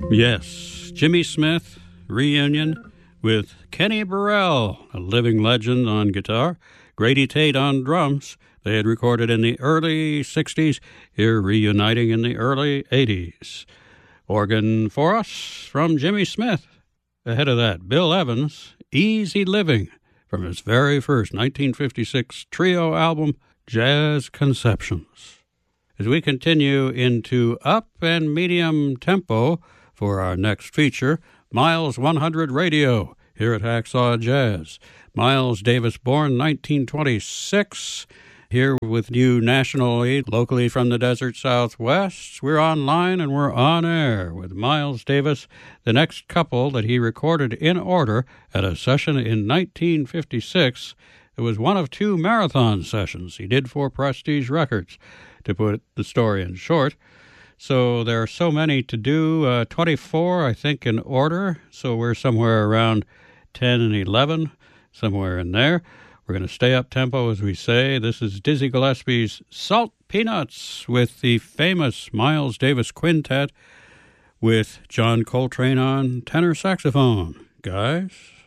Yes, Jimmy Smith reunion with Kenny Burrell, a living legend on guitar, Grady Tate on drums. They had recorded in the early 60s, here reuniting in the early 80s. Organ for us from Jimmy Smith. Ahead of that, Bill Evans, Easy Living, from his very first 1956 trio album, Jazz Conceptions. As we continue into up and medium tempo for our next feature, Miles 100 Radio, here at Hacksaw Jazz. Miles Davis, born 1926, here with you nationally, locally from the desert Southwest. We're online and we're on air with Miles Davis, the next couple that he recorded in order at a session in 1956. It was one of two marathon sessions he did for Prestige Records, to put the story in short. So there are so many to do, 24, I think, in order. So we're somewhere around 10 and 11, somewhere in there. We're going to stay up tempo, as we say. This is Dizzy Gillespie's Salt Peanuts with the famous Miles Davis Quintet with John Coltrane on tenor saxophone. Guys?